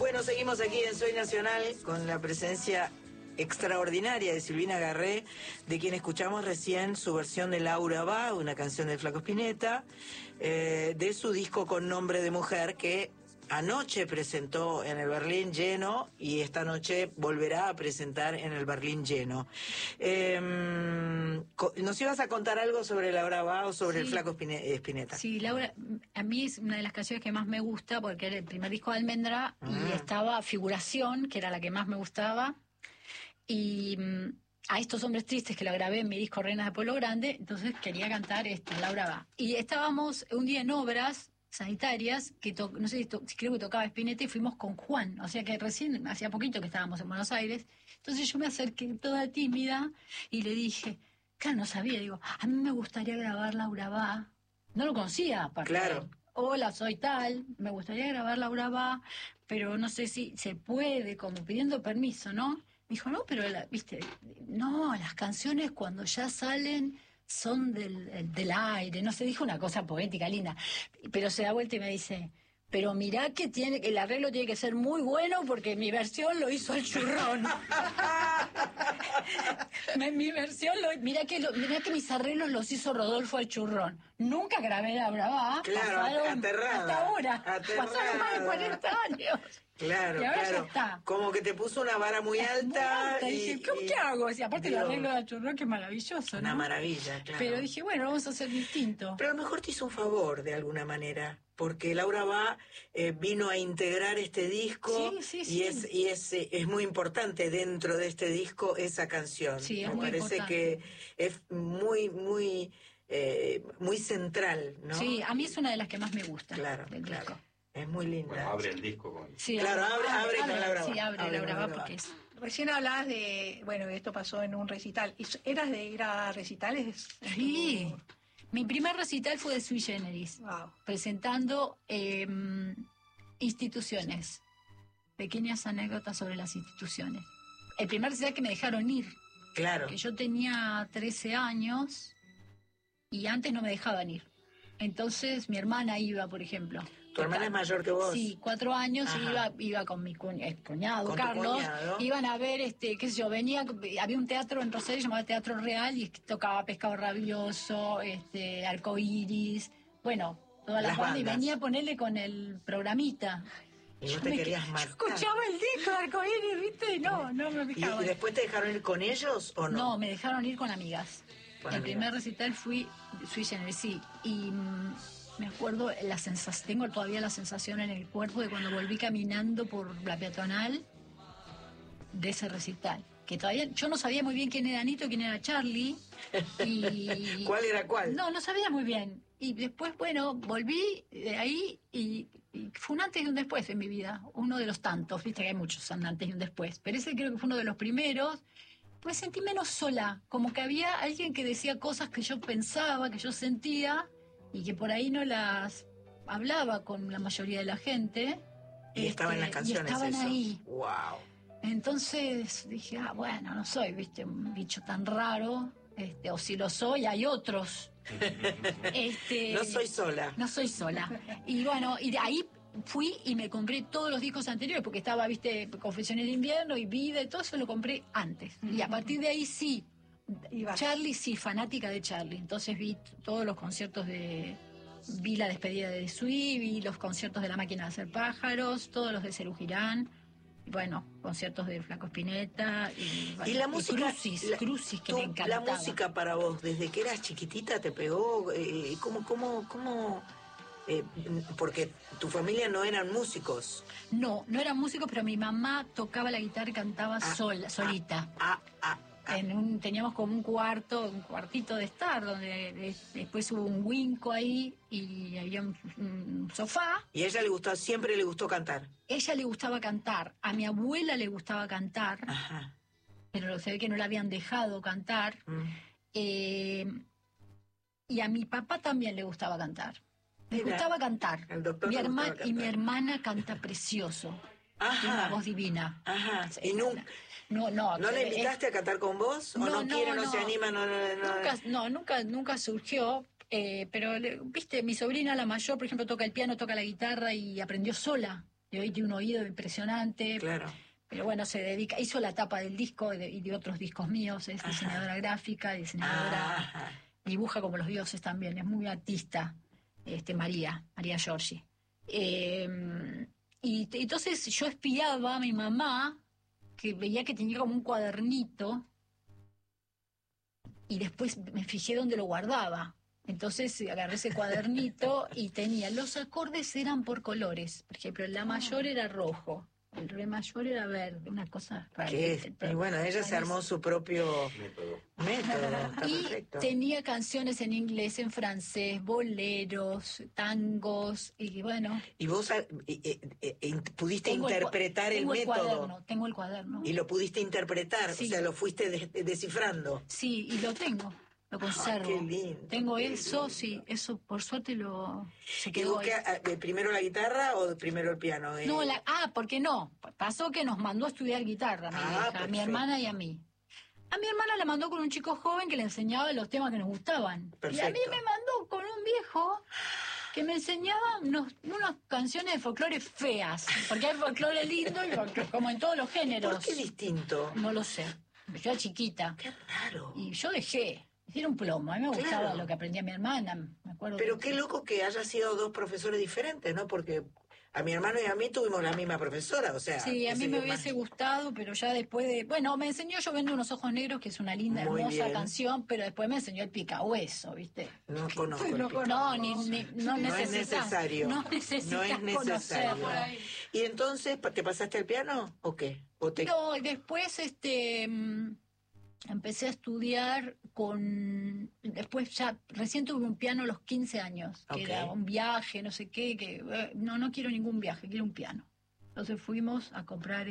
Bueno, seguimos aquí en Soy Nacional con la presencia extraordinaria de Silvina Garré, de quien escuchamos recién su versión de Laura Va, una canción del Flaco Spinetta, de su disco con nombre de mujer, que anoche presentó en el Berlín Lleno y esta noche volverá a presentar en el Berlín Lleno. ¿Nos ibas a contar algo sobre Laura Va o sobre el Flaco Spinetta? Sí, Laura, a mí es una de las canciones que más me gusta porque era el primer disco de Almendra y estaba Figuración, que era la que más me gustaba, y a Estos Hombres Tristes, que la grabé en mi disco Reinas de Pueblo Grande, entonces quería cantar Laura Va. Y estábamos un día en obras sanitarias, que no sé si creo que tocaba Spinetta, y fuimos con Juan, o sea que recién, hacía poquito que estábamos en Buenos Aires, entonces yo me acerqué toda tímida y le dije, claro, no sabía, digo, a mí me gustaría grabar Laura Va, no lo conocía, aparte. Claro. Hola, soy tal, me gustaría grabar Laura Va, pero no sé si se puede, como pidiendo permiso, ¿no? Me dijo, no, pero, viste, no, las canciones cuando ya salen son del aire, no sé, dijo una cosa poética, linda, pero se da vuelta y me dice, pero mirá que el arreglo tiene que ser muy bueno porque mi versión lo hizo el Churrón. Mi versión, mirá que mis arreglos los hizo Rodolfo el Churrón. Nunca grabé Laura Va, claro, aterrada, hasta ahora, pasaron más de 40 años. Claro, y ahora claro. Ya está. Como que te puso una vara muy alta. Y dije, ¿qué hago? Y aparte el arreglo de Churrón, que es maravilloso, ¿no? Una maravilla, claro. Pero dije, bueno, vamos a hacer distinto. Pero a lo mejor te hizo un favor, de alguna manera, porque Laura Va vino a integrar este disco. Sí. Y es muy importante dentro de este disco esa canción. Sí, es Me muy parece importante. que es muy central, ¿no? Sí, a mí es una de las que más me gusta. Claro. Disco. Es muy linda. Bueno, abre el disco con... Sí, claro, abre con Laura Va. Sí, abre Laura Va porque es... Recién hablabas de, bueno, esto pasó en un recital. ¿Eras de ir a recitales? Sí. Mi primer recital fue de Sui Generis, presentando instituciones, pequeñas anécdotas sobre las instituciones. El primer recital que me dejaron ir. Claro. Que yo tenía 13 años y antes no me dejaban ir. Entonces mi hermana iba, por ejemplo. ¿Tu hermana es mayor que vos? Sí, 4 años, y iba con mi cuñado, ¿Con Carlos. tu cuñado? Iban a ver, qué sé yo, había un teatro en Rosario llamado Teatro Real y tocaba Pescado Rabioso, Arcoiris, bueno, todas las bandas. Y venía a ponerle con el programita. Y no te querías matar. Yo escuchaba el disco de Arcoiris, ¿viste? No me fijaba. ¿Y después te dejaron ir con ellos o no? No, me dejaron ir con amigas. El primer recital fui Sui Generis, sí. Y me acuerdo, tengo todavía la sensación en el cuerpo de cuando volví caminando por la peatonal de ese recital. Que todavía yo no sabía muy bien quién era Anito, quién era Charlie. Y ¿Cuál era cuál? No sabía muy bien. Y después, bueno, volví de ahí y fue un antes y un después en mi vida. Uno de los tantos, viste que hay muchos antes y un después. Pero ese creo que fue uno de los primeros. Pues sentí menos sola, como que había alguien que decía cosas que yo pensaba, que yo sentía, y que por ahí no las hablaba con la mayoría de la gente. Y estaban en las canciones. Y estaban eso. ahí. Wow. Entonces dije, bueno, no soy, viste, un bicho tan raro, o si lo soy, hay otros. No soy sola. No soy sola. Y bueno, y de ahí fui y me compré todos los discos anteriores, porque estaba, viste, Confesiones de Invierno y Vida y todo eso lo compré antes. Y a partir de ahí sí, Charlie, sí, fanática de Charlie. Entonces vi todos los conciertos vi la despedida de Sui, vi los conciertos de La Máquina de Hacer Pájaros, todos los de Serú Girán, bueno, conciertos de Flaco Spinetta y la música, Crucis, que me encantaba. La música para vos, desde que eras chiquitita, te pegó, ¿cómo? Porque tu familia no eran músicos. No eran músicos, pero mi mamá tocaba la guitarra y cantaba solita. Teníamos como un cuartito de estar, donde después hubo un winco ahí y había un sofá. ¿Y a ella siempre le gustó cantar? Ella le gustaba cantar, a mi abuela le gustaba cantar, pero se ve que no la habían dejado cantar. Y a mi papá también le gustaba cantar. Le gustaba cantar. Mi hermana canta precioso. Tiene una voz divina. ¿Y no la invitaste a cantar con vos? ¿O no quiere, no se anima? Nunca surgió. Pero, viste, mi sobrina, la mayor, por ejemplo, toca el piano, toca la guitarra y aprendió sola. y hoy tiene un oído impresionante. Claro. Pero bueno, hizo la tapa del disco y de otros discos míos, es diseñadora gráfica, diseñadora, dibuja como los dioses también, es muy artista, María Giorgi. Y entonces yo espiaba a mi mamá, que veía que tenía como un cuadernito, y después me fijé dónde lo guardaba. Entonces agarré ese cuadernito y tenía, los acordes eran por colores, por ejemplo, el La mayor era rojo, el Re mayor era verde, una cosa rara. Y bueno, ella se armó su propio método. Está y perfecto. tenía canciones en inglés, en francés, boleros, tangos, y bueno. ¿Y vos pudiste interpretar el método? Tengo el cuaderno. ¿Y lo pudiste interpretar? Sí. O sea, lo fuiste descifrando. Sí, y lo tengo. Lo conservo. Qué lindo. Tengo eso, sí, eso por suerte se quedó. ¿Y vos primero la guitarra o primero el piano? No, ¿por qué no? Pasó que nos mandó a estudiar guitarra, a mi hermana y a mí. A mi hermana la mandó con un chico joven que le enseñaba los temas que nos gustaban. Perfecto. Y a mí me mandó con un viejo que me enseñaba unas canciones de folclore feas. Porque hay folclore lindo y folclore, como en todos los géneros. ¿Por qué distinto? No lo sé. Yo era chiquita. Qué raro. Y yo dejé. Era un plomo. A mí me gustaba lo que aprendía mi hermana. Me acuerdo. Pero qué loco que haya sido dos profesores diferentes, ¿no? Porque a mi hermano y a mí tuvimos la misma profesora, o sea... Sí, a mí me hubiese gustado, pero ya después de... Bueno, me enseñó Yo vendo unos ojos negros, que es una linda, hermosa canción, pero después me enseñó el picahueso, ¿viste? No conozco el picahueso. No es necesario. No necesitas conocerlo. ¿Y entonces te pasaste al piano o qué? No, después empecé a estudiar después ya, recién tuve un piano a los 15 años, que era un viaje, no sé qué, no quiero ningún viaje, quiero un piano. Entonces fuimos a comprar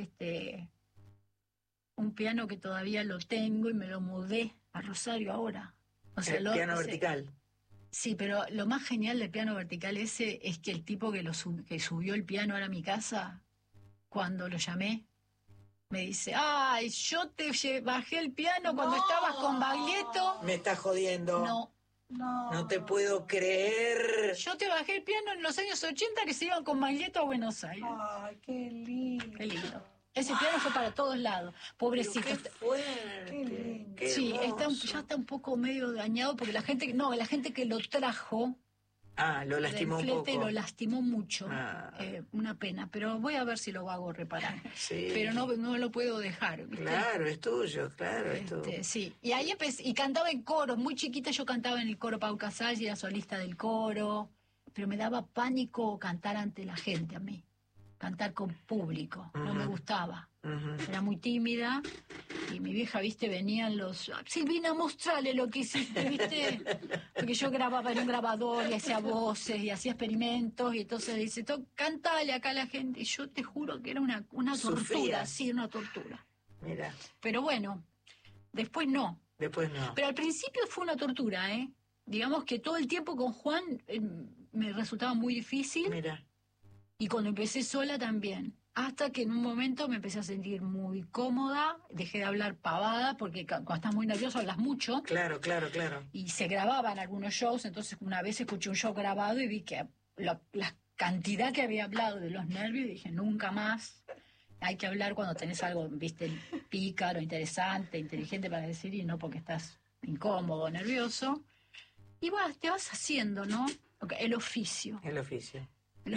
un piano que todavía lo tengo y me lo mudé a Rosario ahora. O sea, ¿El piano vertical? Sí, pero lo más genial del piano vertical ese es que el tipo que subió el piano a mi casa, cuando lo llamé, me dice, ay, yo te bajé el piano cuando estabas con Baglietto. Me estás jodiendo. No te puedo creer. Yo te bajé el piano en los años 80 que se iban con Baglietto a Buenos Aires. Ay, qué lindo. Qué lindo. Ese piano fue para todos lados. Pobrecito. Pero qué fuerte. Qué sí, hermoso. ya está un poco medio dañado porque la gente que lo trajo... lo lastimó un poco. Lo lastimó mucho, una pena, pero voy a ver si lo hago reparar. Sí. Pero no lo puedo dejar, ¿viste? Claro, es tuyo, claro, es tuyo. Sí, y ahí empecé, y cantaba en coros, muy chiquita yo cantaba en el coro Pau Casals y era solista del coro, pero me daba pánico cantar ante la gente a mí, cantar con público, no me gustaba. Era muy tímida y mi vieja, viste, venían Silvina, mostrale lo que hiciste, viste, porque yo grababa en un grabador y hacía voces y hacía experimentos y entonces dice, cántale acá a la gente, y yo te juro que era una tortura, sí, una tortura. Mira. Pero bueno, después no. Pero al principio fue una tortura, digamos que todo el tiempo con Juan me resultaba muy difícil. Mira. Y cuando empecé sola también. Hasta que en un momento me empecé a sentir muy cómoda, dejé de hablar pavada, porque cuando estás muy nervioso hablas mucho. Claro. Y se grababan algunos shows, entonces una vez escuché un show grabado y vi que la cantidad que había hablado de los nervios, y dije, nunca más. Hay que hablar cuando tenés algo, viste, pícaro, interesante, inteligente para decir, y no porque estás incómodo, nervioso. Y te vas haciendo, ¿no? El oficio. El oficio. El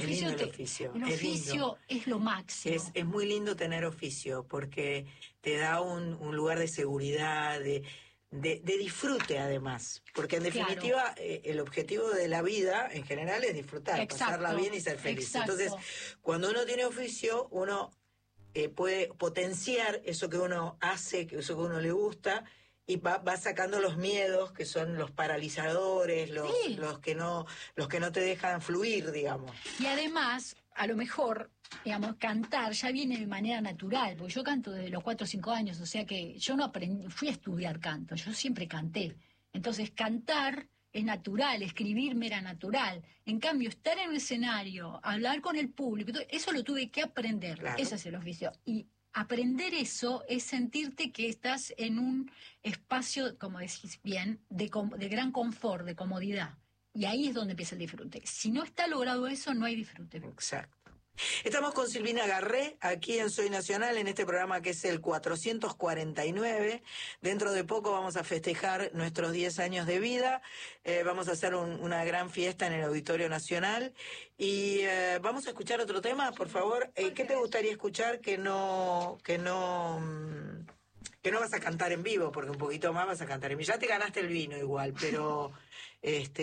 oficio es lo máximo. Es muy lindo tener oficio porque te da un lugar de seguridad, de disfrute además. Porque en definitiva el objetivo de la vida en general es disfrutar, pasarla bien y ser feliz. Exacto. Entonces, cuando uno tiene oficio, uno puede potenciar eso que uno hace, eso que uno le gusta, y va sacando los miedos que son los paralizadores, los que no te dejan fluir, digamos. Y además, a lo mejor, digamos, cantar ya viene de manera natural, porque yo canto desde los 4 o 5 años, o sea que yo no fui a estudiar canto, yo siempre canté. Entonces, cantar es natural, escribirme era natural. En cambio, estar en un escenario, hablar con el público, eso lo tuve que aprender. Claro. Ese es el oficio. Y aprender eso es sentirte que estás en un espacio, como decís bien, de gran confort, de comodidad. Y ahí es donde empieza el disfrute. Si no está logrado eso, no hay disfrute. Exacto. Estamos con Silvina Garré, aquí en Soy Nacional, en este programa que es el 449. Dentro de poco vamos a festejar nuestros 10 años de vida. Vamos a hacer una gran fiesta en el Auditorio Nacional. Y vamos a escuchar otro tema, por favor. ¿Qué te gustaría escuchar que no vas a cantar en vivo? Porque un poquito más vas a cantar en vivo. Ya te ganaste el vino igual, pero el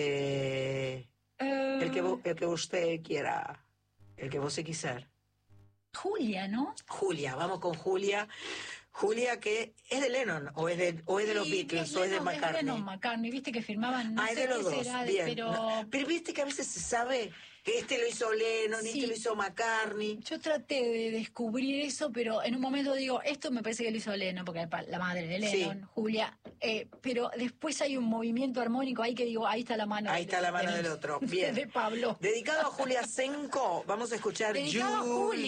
que usted quiera. El que vos se quiser. Julia, ¿no? Julia, vamos con Julia. Julia, que es de Lennon, o es de los Beatles, o es de McCartney. Es de Lennon, McCartney, viste que firmaban, no es sé de los qué dos, será, bien. pero... No, pero viste que a veces se sabe que este lo hizo Lennon, Sí. este lo hizo McCartney. Yo traté de descubrir eso, pero en un momento digo, esto me parece que lo hizo Lennon, porque la madre de Lennon, Sí. Julia, pero después hay un movimiento armónico ahí que digo, ahí está la mano. Ahí está la mano del otro, bien. De Pablo. Dedicado a Julia Senko, vamos a escuchar Dedicado a Julia.